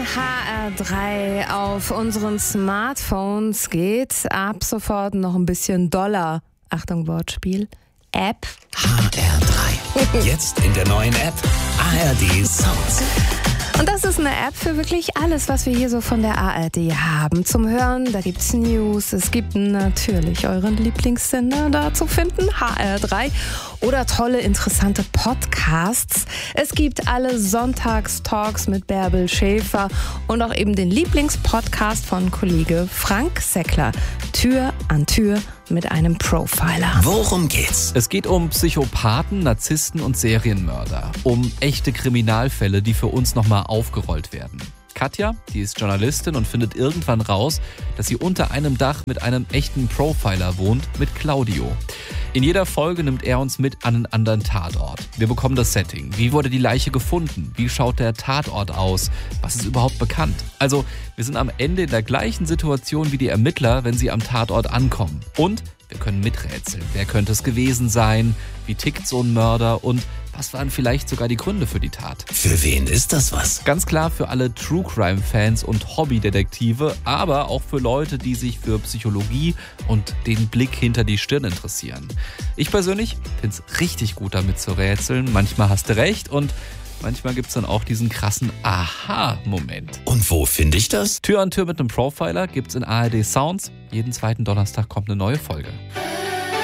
HR3 auf unseren Smartphones geht ab sofort noch ein bisschen doller. Achtung, Wortspiel. App. HR3. Jetzt in der neuen App ARD Sounds. Und das ist eine App für wirklich alles, was wir hier so von der ARD haben. Zum Hören, da gibt's News, es gibt natürlich euren Lieblingssender da zu finden, HR3. Oder tolle, interessante Podcasts. Es gibt alle Sonntagstalks mit Bärbel Schäfer und auch eben den Lieblingspodcast von Kollege Frank Seckler. Tür an Tür mit einem Profiler. Worum geht's? Es geht um Psychopathen, Narzissten und Serienmörder. Um echte Kriminalfälle, die für uns nochmal aufgerollt werden. Katja, die ist Journalistin und findet irgendwann raus, dass sie unter einem Dach mit einem echten Profiler wohnt, mit Claudio. In jeder Folge nimmt er uns mit an einen anderen Tatort. Wir bekommen das Setting. Wie wurde die Leiche gefunden? Wie schaut der Tatort aus? Was ist überhaupt bekannt? Also, wir sind am Ende in der gleichen Situation wie die Ermittler, wenn sie am Tatort ankommen. Und wir können miträtseln. Wer könnte es gewesen sein? Wie tickt so ein Mörder? Und was waren vielleicht sogar die Gründe für die Tat? Für wen ist das was? Ganz klar für alle True-Crime-Fans und Hobbydetektive, aber auch für Leute, die sich für Psychologie und den Blick hinter die Stirn interessieren. Ich persönlich finde es richtig gut, damit zu rätseln. Manchmal hast du recht und manchmal gibt es dann auch diesen krassen Aha-Moment. Und wo finde ich das? Tür an Tür mit einem Profiler gibt's in ARD Sounds. Jeden zweiten Donnerstag kommt eine neue Folge.